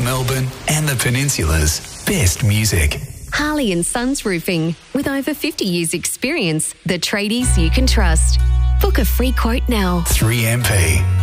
Melbourne and the Peninsula's best music. Harley and Sons Roofing. With over 50 years' experience, the tradies you can trust. Book a free quote now. 3MP.